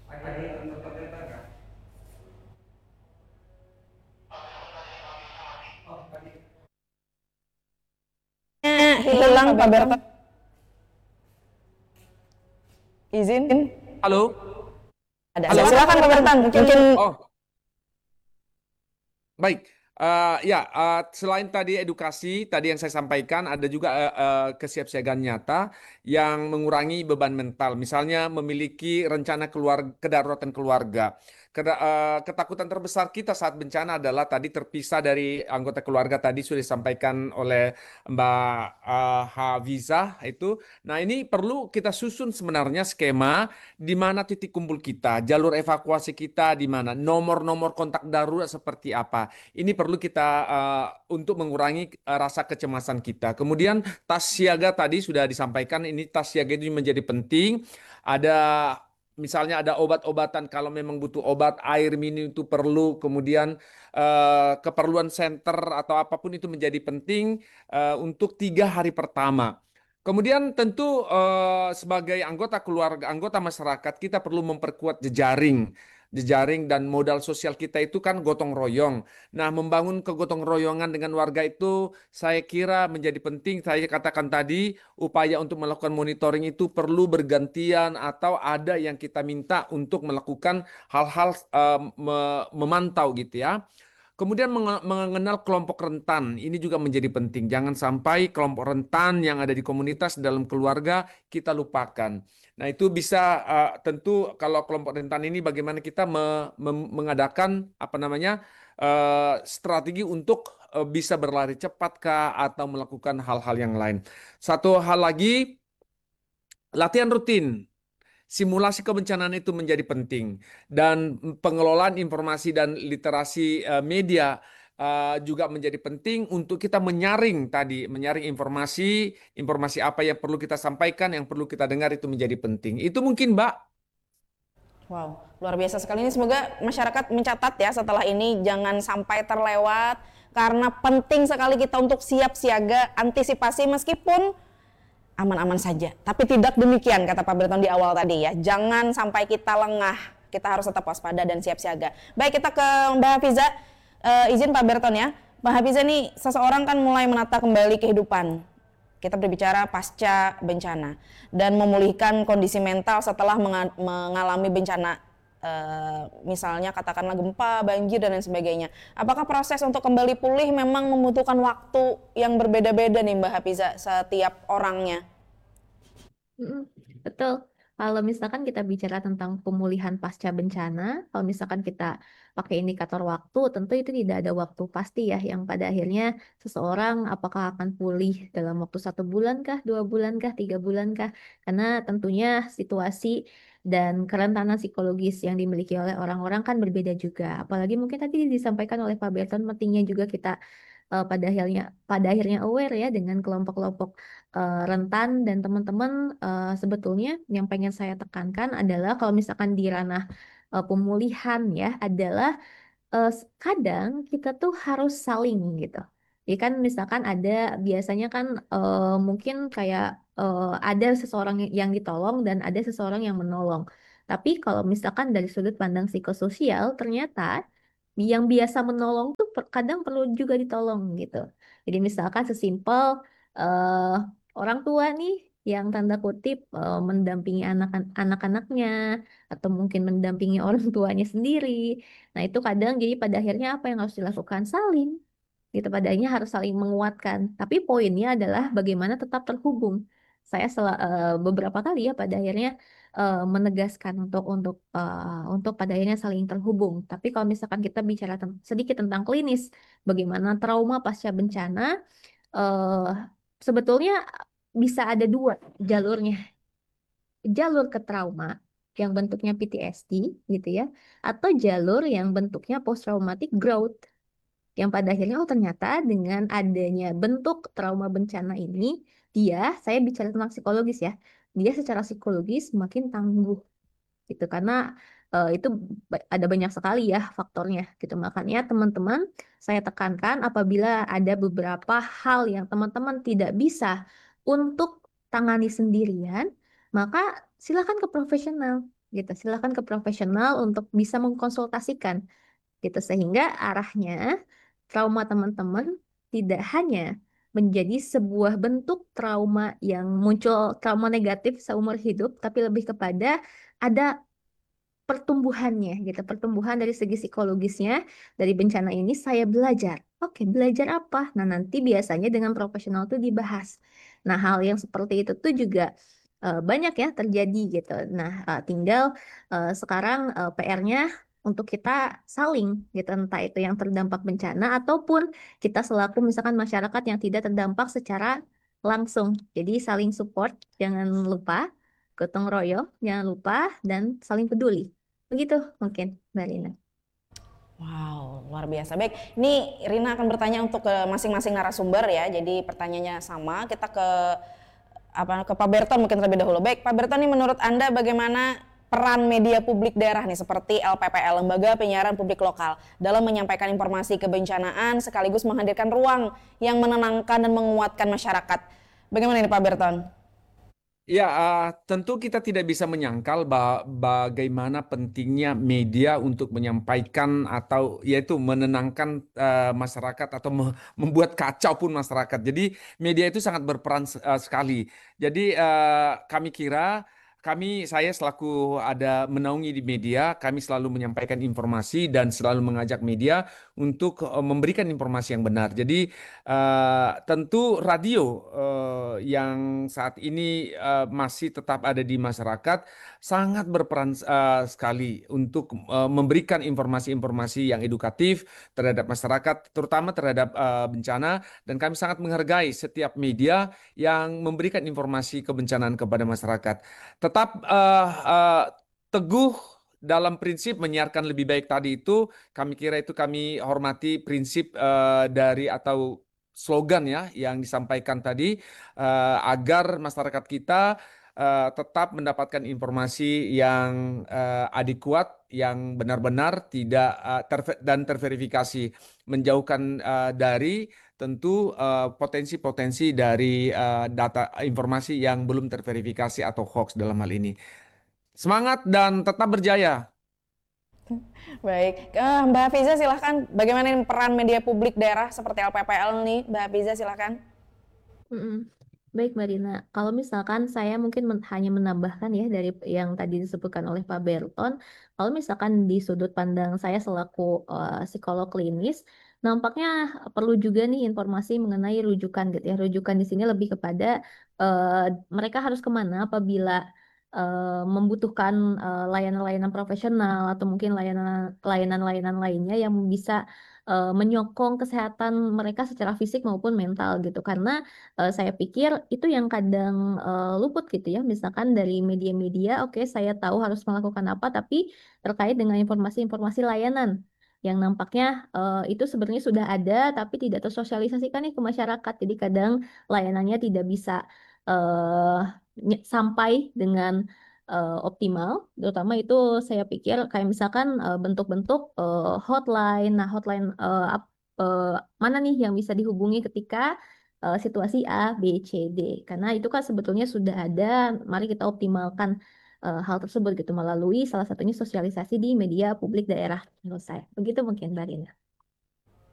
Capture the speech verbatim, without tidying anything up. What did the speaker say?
Hilang Pak Berton. Izin. Halo. Ada. Halo. Silakan Pak Berton. Mungkin. Oh. Baik. Uh, ya, uh, selain tadi edukasi, tadi yang saya sampaikan, ada juga uh, uh, kesiapsiagaan nyata yang mengurangi beban mental. Misalnya memiliki rencana keluarga, kedaruratan keluarga. Keda, uh, ketakutan terbesar kita saat bencana adalah tadi terpisah dari anggota keluarga, tadi sudah disampaikan oleh Mbak uh, Hafizah itu. Nah, ini perlu kita susun sebenarnya skema di mana titik kumpul kita, jalur evakuasi kita di mana, nomor-nomor kontak darurat seperti apa. Ini perlu kita uh, untuk mengurangi uh, rasa kecemasan kita. Kemudian tas siaga tadi sudah disampaikan, ini tas siaga itu menjadi penting. Ada misalnya ada obat-obatan kalau memang butuh obat, air minum itu perlu, kemudian uh, keperluan senter atau apapun itu menjadi penting uh, untuk tiga hari pertama. Kemudian tentu uh, sebagai anggota keluarga, anggota masyarakat kita perlu memperkuat jejaring jejaring dan modal sosial kita itu kan gotong royong. Nah, membangun kegotong royongan dengan warga itu saya kira menjadi penting. Saya katakan tadi, upaya untuk melakukan monitoring itu perlu bergantian atau ada yang kita minta untuk melakukan hal-hal uh, memantau gitu ya. Kemudian mengenal kelompok rentan, ini juga menjadi penting. Jangan sampai kelompok rentan yang ada di komunitas dalam keluarga kita lupakan. Nah, itu bisa uh, tentu kalau kelompok rentan ini bagaimana kita me, me, mengadakan apa namanya uh, strategi untuk uh, bisa berlari cepat kah atau melakukan hal-hal yang lain. Satu hal lagi, latihan rutin. Simulasi kebencanaan itu menjadi penting dan pengelolaan informasi dan literasi uh, media uh, juga menjadi penting untuk kita menyaring tadi, menyaring informasi, informasi apa yang perlu kita sampaikan, yang perlu kita dengar itu menjadi penting. Itu mungkin, Mbak. Wow, luar biasa sekali ini. Semoga masyarakat mencatat ya setelah ini, jangan sampai terlewat karena penting sekali kita untuk siap siaga, antisipasi meskipun aman-aman saja. Tapi tidak demikian kata Pak Berton di awal tadi ya. Jangan sampai kita lengah. Kita harus tetap waspada dan siap siaga. Baik, kita ke Mbak Hafiza. Uh, izin Pak Berton ya. Mbak Hafiza nih, seseorang kan mulai menata kembali kehidupan. Kita berbicara pasca bencana dan memulihkan kondisi mental setelah mengalami bencana. Uh, misalnya katakanlah gempa, banjir dan lain sebagainya. Apakah proses untuk kembali pulih memang membutuhkan waktu yang berbeda-beda nih Mbak Hafiza setiap orangnya? Mm, betul. Kalau misalkan kita bicara tentang pemulihan pasca bencana, kalau misalkan kita pakai indikator waktu, tentu itu tidak ada waktu pasti ya, yang pada akhirnya seseorang apakah akan pulih dalam waktu satu bulan kah, dua bulan kah, tiga bulan kah, karena tentunya situasi dan kerentanan psikologis yang dimiliki oleh orang-orang kan berbeda juga. Apalagi mungkin tadi disampaikan oleh Pak Berton, pentingnya juga kita uh, pada akhirnya pada akhirnya aware ya dengan kelompok-kelompok uh, rentan dan teman-teman uh, sebetulnya yang pengen saya tekankan adalah kalau misalkan di ranah uh, pemulihan ya adalah uh, kadang kita tuh harus saling gitu. Jadi kan misalkan ada biasanya kan uh, mungkin kayak uh, ada seseorang yang ditolong dan ada seseorang yang menolong. Tapi kalau misalkan dari sudut pandang psikososial ternyata yang biasa menolong tuh per- kadang perlu juga ditolong gitu. Jadi misalkan sesimpel eh, orang tua nih yang tanda kutip eh, mendampingi anak anak-anaknya atau mungkin mendampingi orang tuanya sendiri. Nah, itu kadang jadi pada akhirnya apa yang harus dilakukan? Saling. Gitu pada akhirnya harus saling menguatkan. Tapi poinnya adalah bagaimana tetap terhubung. Saya sel- eh, beberapa kali ya pada akhirnya eh, menegaskan untuk untuk eh, untuk pada akhirnya saling terhubung. Tapi kalau misalkan kita bicara ten- sedikit tentang klinis, bagaimana trauma pasca bencana, eh, sebetulnya bisa ada dua jalurnya. Jalur ke trauma yang bentuknya P T S D gitu ya, atau jalur yang bentuknya post traumatic growth yang pada akhirnya oh ternyata dengan adanya bentuk trauma bencana ini dia saya bicara tentang psikologis ya dia secara psikologis makin tangguh gitu karena eh, itu ba- ada banyak sekali ya faktornya gitu makanya teman-teman saya tekankan apabila ada beberapa hal yang teman-teman tidak bisa untuk tangani sendirian maka silakan ke profesional gitu. Silakan ke profesional untuk bisa mengkonsultasikan gitu sehingga arahnya trauma teman-teman tidak hanya menjadi sebuah bentuk trauma yang muncul trauma negatif seumur hidup, tapi lebih kepada ada pertumbuhannya gitu, pertumbuhan dari segi psikologisnya dari bencana ini saya belajar. Oke, belajar apa? Nah, nanti biasanya dengan profesional tuh dibahas. Nah, hal yang seperti itu tuh juga eh, banyak ya terjadi gitu. Nah, eh, tinggal eh, sekarang eh, P R-nya untuk kita saling gitu, entah itu yang terdampak bencana ataupun kita selaku misalkan masyarakat yang tidak terdampak secara langsung. Jadi saling support, jangan lupa gotong royong, jangan lupa dan saling peduli. Begitu mungkin, Mbak Rina. Wow, luar biasa. Baik, ini Rina akan bertanya untuk ke masing-masing narasumber ya. Jadi pertanyaannya sama. Kita ke apa ke Pak Berton mungkin terlebih dahulu. Baik, Pak Berton, ini menurut Anda bagaimana peran media publik daerah nih seperti L P P L, Lembaga Penyiaran Publik Lokal, dalam menyampaikan informasi kebencanaan sekaligus menghadirkan ruang yang menenangkan dan menguatkan masyarakat. Bagaimana ini Pak Berton? Ya, uh, tentu kita tidak bisa menyangkal ba- bagaimana pentingnya media untuk menyampaikan atau yaitu menenangkan uh, masyarakat atau me- membuat kacau pun masyarakat. Jadi media itu sangat berperan uh, sekali. Jadi uh, kami kira kami saya selaku ada menaungi di media, kami selalu menyampaikan informasi dan selalu mengajak media untuk uh, memberikan informasi yang benar. Jadi Uh, tentu radio uh, yang saat ini uh, masih tetap ada di masyarakat sangat berperan uh, sekali untuk uh, memberikan informasi-informasi yang edukatif terhadap masyarakat, terutama terhadap uh, bencana. Dan kami sangat menghargai setiap media yang memberikan informasi kebencanaan kepada masyarakat. Tetap uh, uh, teguh dalam prinsip menyiarkan lebih baik tadi itu, kami kira itu kami hormati prinsip uh, dari atau slogan ya yang disampaikan tadi eh, agar masyarakat kita eh, tetap mendapatkan informasi yang eh, adekuat, yang benar-benar tidak eh, terve- dan terverifikasi, menjauhkan eh, dari tentu eh, potensi-potensi dari eh, data informasi yang belum terverifikasi atau hoax dalam hal ini. Semangat dan tetap berjaya. Baik, Eh, Mbak Hafiza silahkan. Bagaimana ini peran media publik daerah seperti L P P L nih, Mbak Hafiza silahkan. Mm-mm. Baik, Mbak Rina. Kalau misalkan saya mungkin men- hanya menambahkan ya dari yang tadi disebutkan oleh Pak Berton, kalau misalkan di sudut pandang saya selaku eh, psikolog klinis, nampaknya perlu juga nih informasi mengenai rujukan gitu ya. Rujukan di sini lebih kepada eh, mereka harus kemana apabila eh, membutuhkan eh, layanan-layanan profesional atau mungkin layanan layanan-layanan lainnya yang bisa eh, menyokong kesehatan mereka secara fisik maupun mental gitu. Karena eh, saya pikir itu yang kadang eh, luput gitu ya. Misalkan dari media-media, oke saya tahu harus melakukan apa, tapi terkait dengan informasi-informasi layanan yang nampaknya eh, itu sebenarnya sudah ada, tapi tidak tersosialisasikan nih ke masyarakat. Jadi kadang layanannya tidak bisa eh, ny- sampai dengan eh, optimal. Terutama itu saya pikir kayak misalkan eh, bentuk-bentuk eh, hotline. Nah, hotline eh, ap- eh, mana nih yang bisa dihubungi ketika eh, situasi A, B, C, D. Karena itu kan sebetulnya sudah ada, mari kita optimalkan eh, hal tersebut gitu melalui salah satunya sosialisasi di media publik daerah menurut saya. Begitu mungkin Mbak Rina.